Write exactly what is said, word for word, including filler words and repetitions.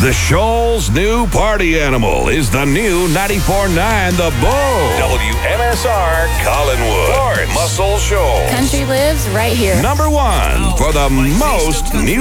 The Shoal's new party animal is the new ninety-four point nine The Bull. W M S R Collinwood. Florence. Muscle Shoals. Country lives right here. Number one for the most music.